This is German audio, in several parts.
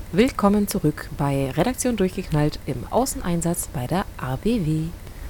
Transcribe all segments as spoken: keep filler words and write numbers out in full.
Willkommen zurück bei Redaktion Durchgeknallt im Außeneinsatz bei der A B W.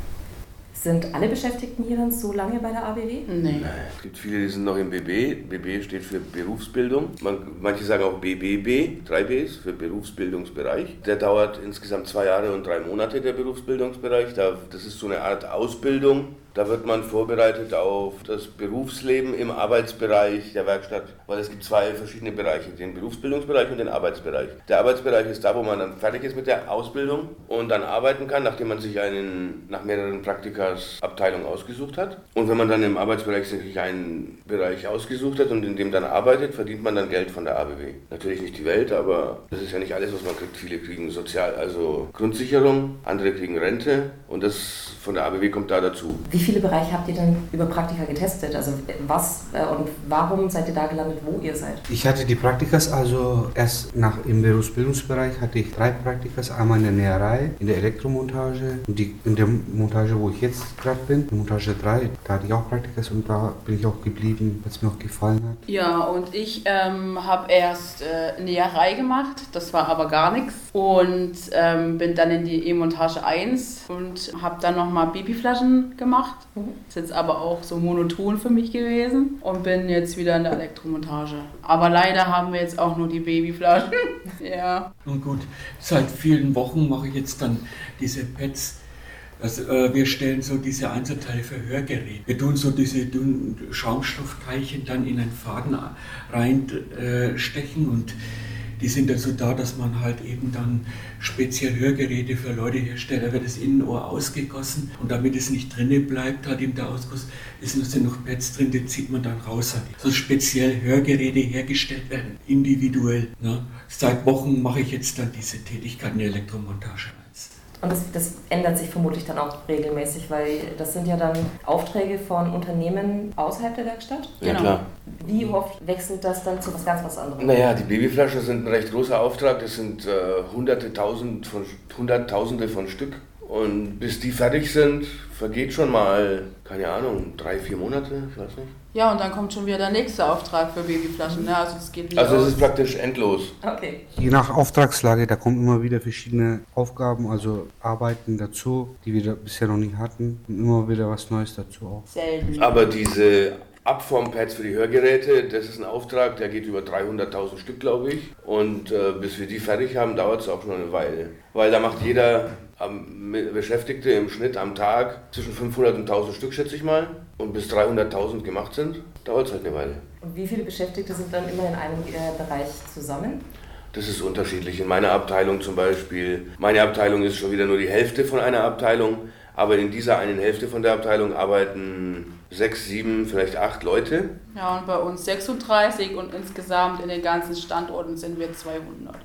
Sind alle Beschäftigten hier dann so lange bei der A B W? Nee. Nein. Es gibt viele, die sind noch im B B. B B steht für Berufsbildung. Man, manche sagen auch B B B, drei Bs für Berufsbildungsbereich. Der dauert insgesamt zwei Jahre und drei Monate, der Berufsbildungsbereich. Da, das ist so eine Art Ausbildung. Da wird man vorbereitet auf das Berufsleben im Arbeitsbereich der Werkstatt, weil es gibt zwei verschiedene Bereiche, den Berufsbildungsbereich und den Arbeitsbereich. Der Arbeitsbereich ist da, wo man dann fertig ist mit der Ausbildung und dann arbeiten kann, nachdem man sich einen, nach mehreren Praktikas Abteilung ausgesucht hat. Und wenn man dann im Arbeitsbereich sich einen Bereich ausgesucht hat und in dem dann arbeitet, verdient man dann Geld von der A B W. Natürlich nicht die Welt, aber das ist ja nicht alles, was man kriegt. Viele kriegen Sozial, also Grundsicherung, andere kriegen Rente und das von der A B W kommt da dazu. Wie viele Bereiche habt ihr denn über Praktika getestet? Also was äh, und warum seid ihr da gelandet, wo ihr seid? Ich hatte die Praktikas also erst nach im Berufsbildungsbereich hatte ich drei Praktikas, einmal in der Näherei, in der Elektromontage und die, in der Montage, wo ich jetzt gerade bin, Montage drei, da hatte ich auch Praktikas und da bin ich auch geblieben, weil es mir auch gefallen hat. Ja, und ich ähm, habe erst äh, Näherei gemacht, das war aber gar nichts und ähm, bin dann in die E-Montage eins und habe dann nochmal Babyflaschen gemacht. Das ist jetzt aber auch so monoton für mich gewesen und bin jetzt wieder in der Elektromontage. Aber leider haben wir jetzt auch nur die Babyflaschen. Ja. Nun gut, seit vielen Wochen mache ich jetzt dann diese Pads. Also, äh, wir stellen so diese Einzelteile für Hörgeräte. Wir tun so diese dünnen Schaumstoffteilchen dann in einen Faden reinstechen äh, und die sind dann so da, dass man halt eben dann speziell Hörgeräte für Leute herstellt. Da wird das Innenohr ausgegossen und damit es nicht drinnen bleibt, hat eben der Ausguss, sind noch Pads drin, die zieht man dann raus. So speziell Hörgeräte hergestellt werden, individuell. Ne? Seit Wochen mache ich jetzt dann diese Tätigkeit in der Elektromontage. Und das, das ändert sich vermutlich dann auch regelmäßig, weil das sind ja dann Aufträge von Unternehmen außerhalb der Werkstatt. Ja, genau. Klar. Wie oft wechselt das dann zu was ganz was anderem? Naja, die Babyflaschen sind ein recht großer Auftrag. Das sind äh, hunderte, tausend von, hunderttausende von Stück. Und bis die fertig sind, vergeht schon mal, keine Ahnung, drei, vier Monate, ich weiß nicht. Ja, und dann kommt schon wieder der nächste Auftrag für Babyflaschen. Ne? Also es geht wieder Also es aus. ist praktisch endlos. Okay. Je nach Auftragslage, da kommen immer wieder verschiedene Aufgaben, also Arbeiten dazu, die wir bisher noch nicht hatten und immer wieder was Neues dazu auch. Selten. Aber diese Abformpads für die Hörgeräte, das ist ein Auftrag, der geht über dreihunderttausend Stück, glaube ich. Und äh, bis wir die fertig haben, dauert es auch schon eine Weile. Weil da macht jeder ähm, Beschäftigte im Schnitt am Tag zwischen fünfhundert und tausend Stück, schätze ich mal. Und bis dreihunderttausend gemacht sind, dauert es halt eine Weile. Und wie viele Beschäftigte sind dann immer in einem äh, Bereich zusammen? Das ist unterschiedlich. In meiner Abteilung zum Beispiel, meine Abteilung ist schon wieder nur die Hälfte von einer Abteilung. Aber in dieser einen Hälfte von der Abteilung arbeiten sechs, sieben, vielleicht acht Leute. Ja, und bei uns sechsunddreißig und insgesamt in den ganzen Standorten sind wir zweihundert.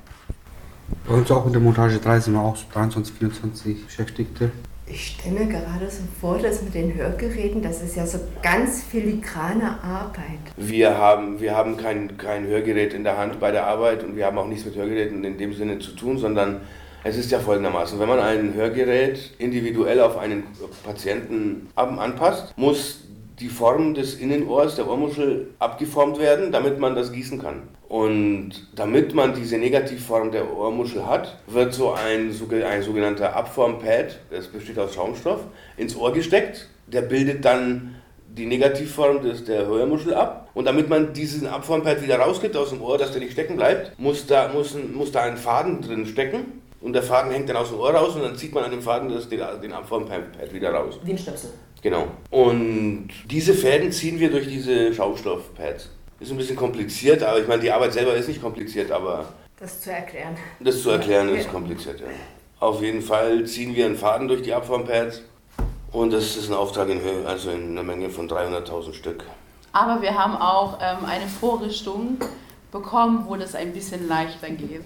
Bei uns auch in der Montage drei sind wir auch so dreiundzwanzig, vierundzwanzig Beschäftigte. Ich stelle mir gerade so vor, dass mit den Hörgeräten, das ist ja so ganz filigrane Arbeit. Wir haben, wir haben kein, kein Hörgerät in der Hand bei der Arbeit und wir haben auch nichts mit Hörgeräten in dem Sinne zu tun, sondern es ist ja folgendermaßen, wenn man ein Hörgerät individuell auf einen Patienten anpasst, muss die Form des Innenohrs, der Ohrmuschel, abgeformt werden, damit man das gießen kann. Und damit man diese Negativform der Ohrmuschel hat, wird so ein, ein sogenannter Abformpad, das besteht aus Schaumstoff, ins Ohr gesteckt. Der bildet dann die Negativform des, der Hörmuschel ab. Und damit man diesen Abformpad wieder rauskriegt aus dem Ohr, dass der nicht stecken bleibt, muss da, muss, muss da ein Faden drin stecken. Und der Faden hängt dann aus dem Ohr raus und dann zieht man an dem Faden das, den, den Abformpad wieder raus. Wie ein Stöpsel. Genau. Und diese Fäden ziehen wir durch diese Schaumstoffpads. Ist ein bisschen kompliziert, aber ich meine, die Arbeit selber ist nicht kompliziert, aber Das zu erklären. das zu erklären ist kompliziert, ja. Auf jeden Fall ziehen wir einen Faden durch die Abformpads und das ist ein Auftrag in Höhe, also in einer Menge von dreihunderttausend Stück. Aber wir haben auch ähm, eine Vorrichtung bekommen, wo das ein bisschen leichter geht.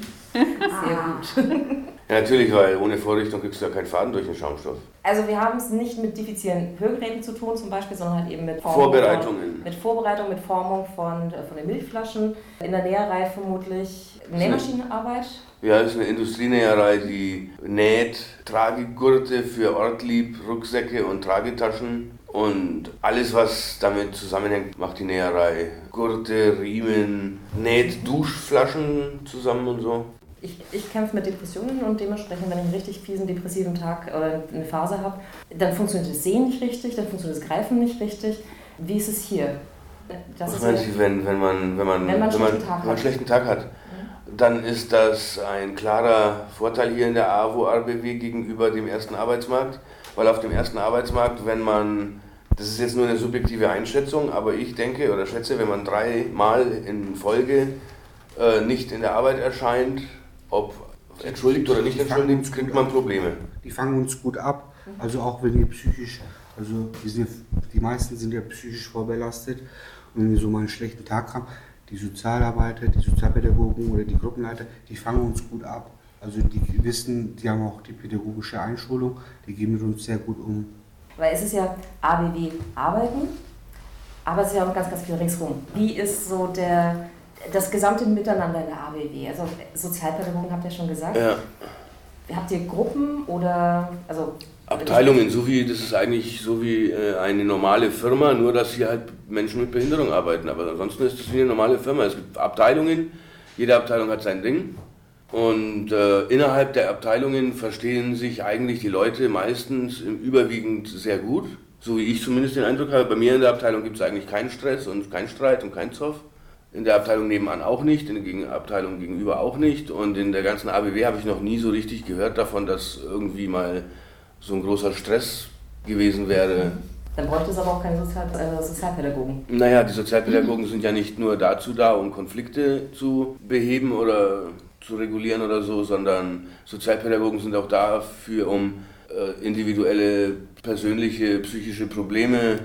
Sehr gut. Ja, natürlich, weil ohne Vorrichtung kriegst du ja keinen Faden durch den Schaumstoff. Also wir haben es nicht mit diffizilen Hörgeräten zu tun zum Beispiel, sondern halt eben mit Formung Vorbereitungen. Von, mit Vorbereitung, mit Formung von, von den Milchflaschen. In der Näherei vermutlich Nähmaschinenarbeit. Ja, das ist eine Industrienäherei, die näht Tragegurte für Ortlieb, Rucksäcke und Tragetaschen Und alles, was damit zusammenhängt, macht die Näherei. Gurte, Riemen, näht Duschflaschen zusammen und so. Ich, ich kämpfe mit Depressionen und dementsprechend, wenn ich einen richtig fiesen, depressiven Tag oder eine Phase habe, dann funktioniert das Sehen nicht richtig, dann funktioniert das Greifen nicht richtig. Wie ist es hier? Das Was ist meinen ja, Sie, wenn, wenn man, wenn man, wenn man, wenn man, schlechten Tag wenn man einen hat. schlechten Tag hat? Dann ist das ein klarer Vorteil hier in der AWO R B W gegenüber dem ersten Arbeitsmarkt, weil auf dem ersten Arbeitsmarkt, wenn man, das ist jetzt nur eine subjektive Einschätzung, aber ich denke oder schätze, wenn man dreimal in Folge äh, nicht in der Arbeit erscheint, ob entschuldigt oder nicht entschuldigt, kriegt man Probleme. Die fangen uns gut ab, also auch wenn ihr psychisch, also die, sind, die meisten sind ja psychisch vorbelastet und wenn wir so mal einen schlechten Tag haben, die Sozialarbeiter, die Sozialpädagogen oder die Gruppenleiter, die fangen uns gut ab. Also die wissen, die haben auch die pädagogische Einschulung, die gehen mit uns sehr gut um. Weil es ist ja A B W arbeiten, aber es ist ja auch ganz, ganz viel ringsrum. Wie ist so der, das gesamte Miteinander in der A B W? Also Sozialpädagogen habt ihr schon gesagt. Ja. Habt ihr Gruppen oder also Abteilungen, so wie, das ist eigentlich so wie äh, eine normale Firma, nur dass hier halt Menschen mit Behinderung arbeiten. Aber ansonsten ist es wie eine normale Firma. Es gibt Abteilungen, jede Abteilung hat sein Ding. Und äh, innerhalb der Abteilungen verstehen sich eigentlich die Leute meistens im überwiegend sehr gut. So wie ich zumindest den Eindruck habe. Bei mir in der Abteilung gibt es eigentlich keinen Stress und keinen Streit und keinen Zoff. In der Abteilung nebenan auch nicht, in der Abteilung gegenüber auch nicht. Und in der ganzen A B W habe ich noch nie so richtig gehört davon, dass irgendwie mal so ein großer Stress gewesen wäre. Dann bräuchte es aber auch keine Sozial äh, Sozialpädagogen. Naja, die Sozialpädagogen sind ja nicht nur dazu da, um Konflikte zu beheben oder zu regulieren oder so, sondern Sozialpädagogen sind auch dafür, um äh, individuelle, persönliche, psychische Probleme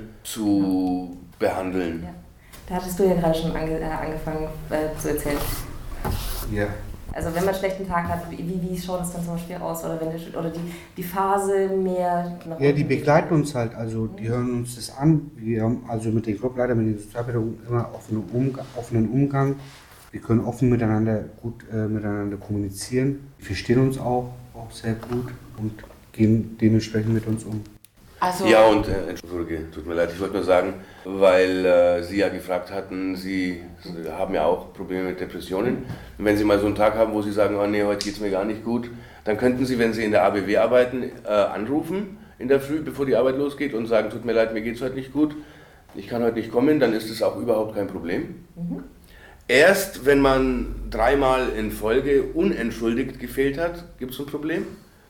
zu behandeln. Ja. Da hattest du ja gerade schon ange äh, angefangen äh, zu erzählen. Ja. Also wenn man einen schlechten Tag hat, wie, wie schaut das dann zum Beispiel aus? Oder, wenn die, oder die, die Phase mehr nach Ja, die begleiten uns halt, also die hören uns das an. Wir haben also mit den Gruppenleitern, mit den Sozialpädagogen immer offenen Umgang, offenen Umgang. Wir können offen miteinander gut äh, miteinander kommunizieren. Wir verstehen uns auch, auch sehr gut und gehen dementsprechend mit uns um. Also, Ja, und äh, entschuldige, tut mir leid, ich wollte nur sagen, weil äh, Sie ja gefragt hatten, Sie haben ja auch Probleme mit Depressionen. Und wenn Sie mal so einen Tag haben, wo Sie sagen, oh nee, heute geht es mir gar nicht gut, dann könnten Sie, wenn Sie in der A B W arbeiten, äh, anrufen in der Früh, bevor die Arbeit losgeht und sagen, tut mir leid, mir geht es heute nicht gut, ich kann heute nicht kommen, dann ist es auch überhaupt kein Problem. Mhm. Erst wenn man dreimal in Folge unentschuldigt gefehlt hat, gibt es ein Problem.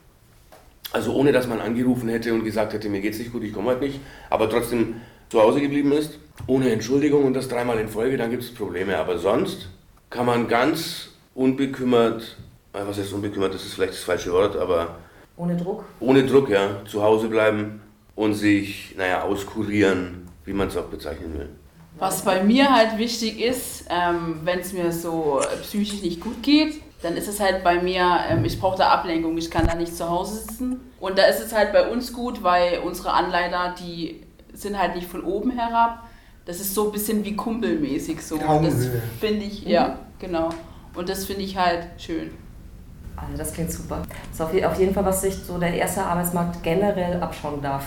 Also ohne, dass man angerufen hätte und gesagt hätte, mir geht's nicht gut, ich komme heute nicht, aber trotzdem zu Hause geblieben ist, ohne Entschuldigung und das dreimal in Folge, dann gibt es Probleme. Aber sonst kann man ganz unbekümmert, was heißt unbekümmert, das ist vielleicht das falsche Wort, aber ohne Druck? Ohne Druck, ja, zu Hause bleiben und sich, naja, auskurieren, wie man es auch bezeichnen will. was bei mir halt wichtig ist, ähm, wenn es mir so psychisch nicht gut geht, dann ist es halt bei mir, ähm, ich brauche da Ablenkung, ich kann da nicht zu Hause sitzen. Und da ist es halt bei uns gut, weil unsere Anleiter, die sind halt nicht von oben herab. Das ist so ein bisschen wie kumpelmäßig so. Das finde ich, ja, genau. Und das finde ich halt schön. Also das klingt super. Das ist auf jeden Fall, was sich so der erste Arbeitsmarkt generell abschauen darf.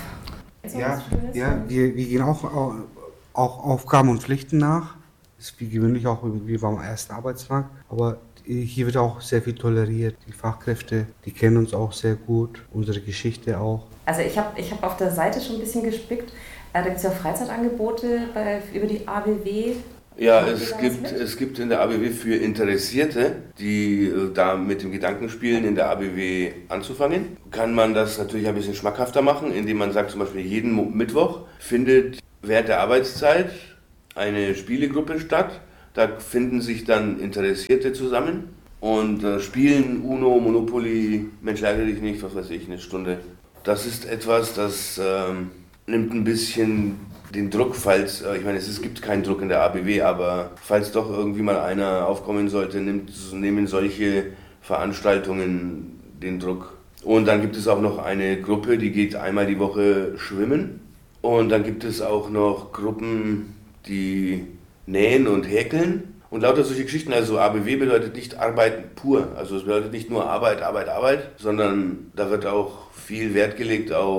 Ja, ja wir, wir gehen auch, auch Aufgaben und Pflichten nach. Das ist wie gewöhnlich auch wie beim ersten Arbeitsmarkt. Aber hier wird auch sehr viel toleriert. Die Fachkräfte, die kennen uns auch sehr gut, unsere Geschichte auch. Also ich habe ich hab auf der Seite schon ein bisschen gespickt. Da gibt es ja Freizeitangebote bei, über die A B W. Ja, es gibt, es gibt in der A B W für Interessierte, die äh, da mit dem Gedanken spielen, in der A B W anzufangen. Kann man das natürlich ein bisschen schmackhafter machen, indem man sagt, zum Beispiel jeden Mittwoch findet während der Arbeitszeit eine Spielegruppe statt. Da finden sich dann Interessierte zusammen und äh, spielen Uno, Monopoly, Mensch ärgere dich nicht, was weiß ich, eine Stunde. Das ist etwas, das ähm, nimmt ein bisschen den Druck, falls, äh, ich meine, es, es gibt keinen Druck in der A B W, aber falls doch irgendwie mal einer aufkommen sollte, nimmt, nehmen solche Veranstaltungen den Druck. Und dann gibt es auch noch eine Gruppe, die geht einmal die Woche schwimmen. Und dann gibt es auch noch Gruppen, die nähen und häkeln und lauter solche Geschichten. Also A B W bedeutet nicht Arbeit pur, also es bedeutet nicht nur Arbeit, Arbeit, Arbeit, sondern da wird auch viel Wert gelegt auf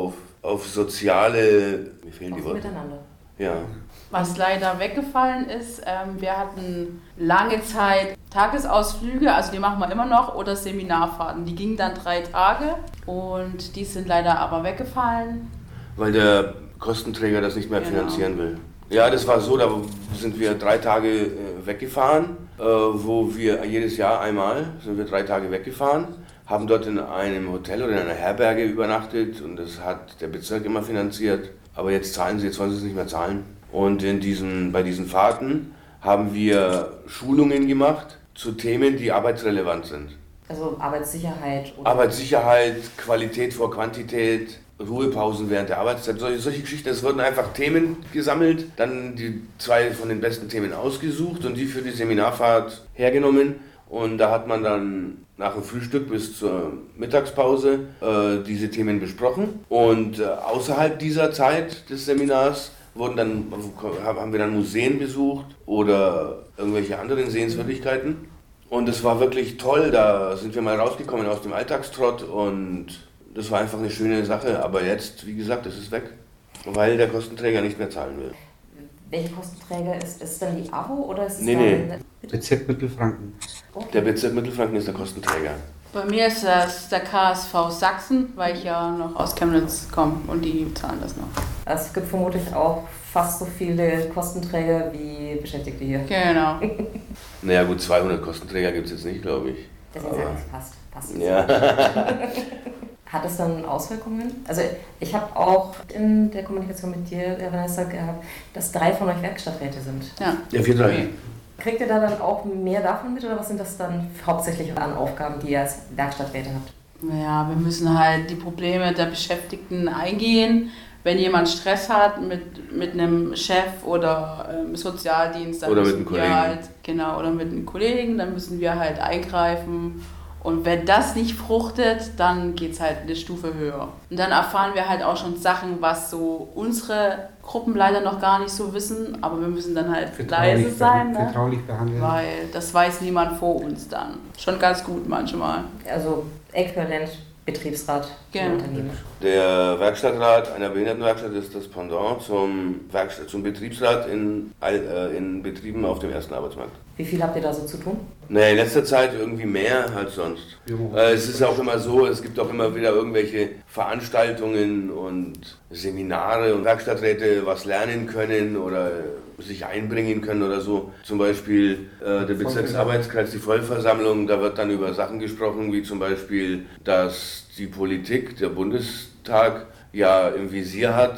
auf soziale, mir fehlen die Auf Worte. Miteinander. Ja. Was leider weggefallen ist, ähm, wir hatten lange Zeit Tagesausflüge, also die machen wir immer noch, oder Seminarfahrten. Die gingen dann drei Tage und die sind leider aber weggefallen. Weil der Kostenträger das nicht mehr Genau. finanzieren will. Ja, das war so, da sind wir drei Tage äh, weggefahren, äh, wo wir jedes Jahr einmal sind wir drei Tage weggefahren, haben dort in einem Hotel oder in einer Herberge übernachtet und das hat der Bezirk immer finanziert. Aber jetzt zahlen sie, jetzt wollen sie es nicht mehr zahlen. Und in diesen, bei diesen Fahrten haben wir Schulungen gemacht zu Themen, die arbeitsrelevant sind. Also Arbeitssicherheit. Oder Arbeitssicherheit, Qualität vor Quantität, Ruhepausen während der Arbeitszeit, solche, solche Geschichten. Es wurden einfach Themen gesammelt, dann die zwei von den besten Themen ausgesucht und die für die Seminarfahrt hergenommen. Und da hat man dann nach dem Frühstück bis zur Mittagspause äh, diese Themen besprochen. Und äh, außerhalb dieser Zeit des Seminars wurden dann, haben wir dann Museen besucht oder irgendwelche anderen Sehenswürdigkeiten. Und es war wirklich toll, da sind wir mal rausgekommen aus dem Alltagstrott und das war einfach eine schöne Sache. Aber jetzt, wie gesagt, das ist weg, weil der Kostenträger nicht mehr zahlen will. welcher Kostenträger ist? Ist es dann die A W O oder ist es Nee, dann... nee. Bezirk Mittelfranken. Okay. Der Bezirk Mittelfranken ist der Kostenträger. Bei mir ist das der K S V Sachsen, weil ich ja noch aus Chemnitz komme und die zahlen das noch. Also es gibt vermutlich auch fast so viele Kostenträger wie Beschäftigte hier. Genau. Naja gut, zweihundert Kostenträger gibt es jetzt nicht, glaube ich. Deswegen Aber- sage ich, passt. passt. Ja. Hat es dann Auswirkungen? Also ich habe auch in der Kommunikation mit dir, Vanessa, gehabt, dass drei von euch Werkstatträte sind. Ja. Ja, vier, drei. Kriegt ihr da dann auch mehr davon mit oder was sind das dann hauptsächlich an Aufgaben, die ihr als Werkstatträte habt? Ja, wir müssen halt die Probleme der Beschäftigten eingehen. Wenn jemand Stress hat mit, mit einem Chef oder ähm, Sozialdienst, dann Oder mit müssen einem wir Kollegen. halt, genau, oder mit einem Kollegen, dann müssen wir halt eingreifen. Und wenn das nicht fruchtet, dann geht es halt eine Stufe höher. Und dann erfahren wir halt auch schon Sachen, was so unsere Gruppenleiter noch gar nicht so wissen, aber wir müssen dann halt leise Vertraulich, sein, behan- ne? vertraulich behandeln. Weil das weiß niemand vor uns dann. Schon ganz gut manchmal. Also äquivalent Betriebsrat im Genau. Unternehmen. Der Werkstattrat einer Behindertenwerkstatt ist das Pendant zum, Werkstatt, zum Betriebsrat in, All- äh, in Betrieben auf dem ersten Arbeitsmarkt. Wie viel habt ihr da so zu tun? Naja, in letzter Zeit irgendwie mehr als sonst. Jo. Äh, es ist auch immer so, es gibt auch immer wieder irgendwelche Veranstaltungen und Seminare und Werkstatträte was lernen können oder sich einbringen können oder so. Zum Beispiel äh, der Bezirksarbeitskreis, die Vollversammlung, da wird dann über Sachen gesprochen, wie zum Beispiel, dass die Politik, der Bundestag, ja im Visier hat,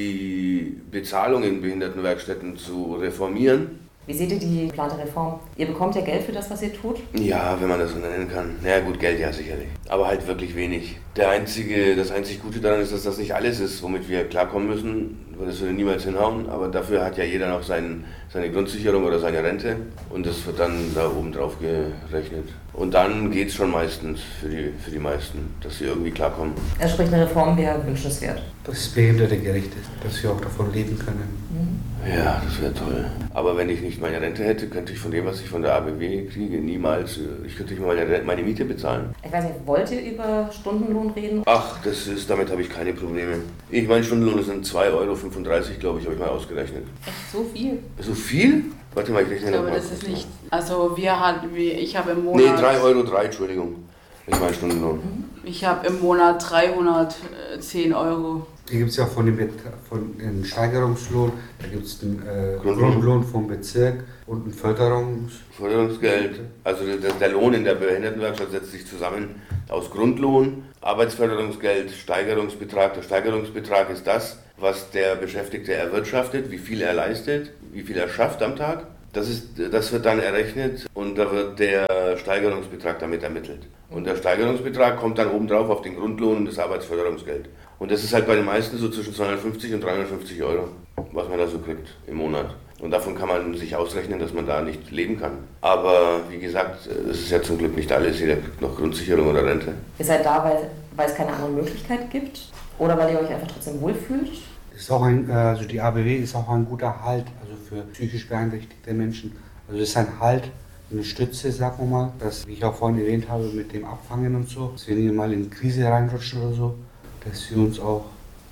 die Bezahlung in Behindertenwerkstätten zu reformieren. Wie seht ihr die geplante Reform? Ihr bekommt ja Geld für das, was ihr tut. Ja, wenn man das so nennen kann. Na ja, gut, Geld ja sicherlich. Aber halt wirklich wenig. Der einzige, das einzig Gute daran ist, dass das nicht alles ist, womit wir klarkommen müssen. Weil das würde niemals hinhauen. Aber dafür hat ja jeder noch sein, seine Grundsicherung oder seine Rente. Und das wird dann da oben drauf gerechnet. Und dann geht es schon meistens für die, für die meisten, dass sie irgendwie klarkommen. Er spricht eine Reform, wäre wünschenswert. Dass es behindertengerecht ist, dass wir auch davon leben können. Ja, das wäre toll. Aber wenn ich nicht meine Rente hätte, könnte ich von dem, was ich von der A B W kriege, niemals, äh, ich könnte nicht mal meine, meine Miete bezahlen. Ich weiß nicht, wollt ihr über Stundenlohn reden? Ach, das ist, damit habe ich keine Probleme. Ich, mein Stundenlohn sind zwei Euro fünfunddreißig, glaube ich, habe ich mal ausgerechnet. Echt so viel? So viel? Warte mal, ich rechne Ich glaube, noch mal. das ist nicht. Also wir hatten, wir- ich habe im Nee, Monat. drei Euro drei, Entschuldigung. Das ist mein Stundenlohn. Ich habe im Monat dreihundertzehn Euro. Hier gibt es ja von dem, Bet- von dem Steigerungslohn, da gibt es den äh, Grundlohn. Grundlohn vom Bezirk und ein Förderungs... Förderungsgeld, also der, der Lohn in der Behindertenwerkstatt setzt sich zusammen aus Grundlohn, Arbeitsförderungsgeld, Steigerungsbetrag. Der Steigerungsbetrag ist das, was der Beschäftigte erwirtschaftet, wie viel er leistet, wie viel er schafft am Tag. Das, ist, das wird dann errechnet und da wird der Steigerungsbetrag damit ermittelt. Und der Steigerungsbetrag kommt dann obendrauf auf den Grundlohn und das Arbeitsförderungsgeld. Und das ist halt bei den meisten so zwischen zweihundertfünfzig und dreihundertfünfzig Euro, was man da so kriegt im Monat. Und davon kann man sich ausrechnen, dass man da nicht leben kann. Aber wie gesagt, es ist ja zum Glück nicht alles. Jeder kriegt noch Grundsicherung oder Rente. Ihr seid da, weil, weil es keine andere Möglichkeit gibt? Oder weil ihr euch einfach trotzdem wohlfühlt? Ist auch ein, äh, also die A B W ist auch ein guter Halt, also für psychisch beeinträchtigte Menschen. Also es ist ein Halt, eine Stütze, sagen wir mal, dass, wie ich auch vorhin erwähnt habe, mit dem Abfangen und so, dass wir nicht mal in Krise reinrutschen oder so, dass wir uns auch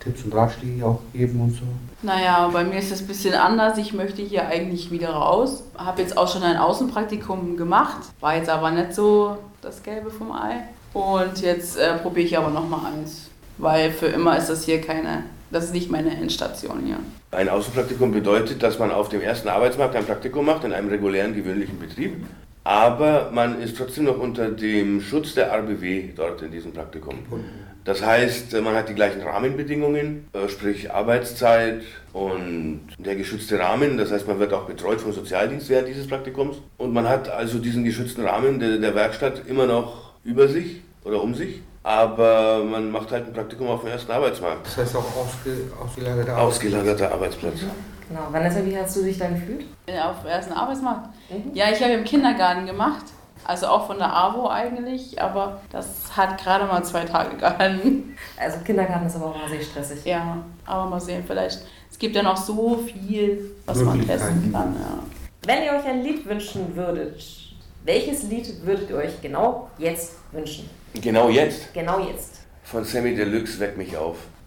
Tipps und Ratschläge auch geben und so. Naja, bei mir ist es ein bisschen anders. Ich möchte hier eigentlich wieder raus. Habe jetzt auch schon ein Außenpraktikum gemacht, war jetzt aber nicht so das Gelbe vom Ei. Und jetzt äh, probiere ich aber nochmal eins, weil für immer ist das hier keine, das ist nicht meine Endstation hier. Ein Außenpraktikum bedeutet, dass man auf dem ersten Arbeitsmarkt ein Praktikum macht, in einem regulären, gewöhnlichen Betrieb. Aber man ist trotzdem noch unter dem Schutz der R B W dort in diesem Praktikum. Das heißt, man hat die gleichen Rahmenbedingungen, sprich Arbeitszeit und der geschützte Rahmen. Das heißt, man wird auch betreut vom Sozialdienst während dieses Praktikums. Und man hat also diesen geschützten Rahmen der, der Werkstatt immer noch über sich oder um sich. Aber man macht halt ein Praktikum auf dem ersten Arbeitsmarkt. Das heißt auch ausge, ausgelagerter Arbeitsplatz. Ausgelagerter Arbeitsplatz. Genau. Vanessa, wie hast du dich da gefühlt? Auf dem ersten Arbeitsmarkt? Mhm. Ja, ich habe im Kindergarten gemacht. Also auch von der A W O eigentlich, aber das hat gerade mal zwei Tage gehalten. Also Kindergarten ist aber auch mal sehr stressig. Ja, aber mal sehen, vielleicht. Es gibt ja noch so viel, was man testen kann. Ja. Wenn ihr euch ein Lied wünschen würdet, welches Lied würdet ihr euch genau jetzt wünschen? Genau jetzt? Genau jetzt. Von Sammy Deluxe, Weck mich auf.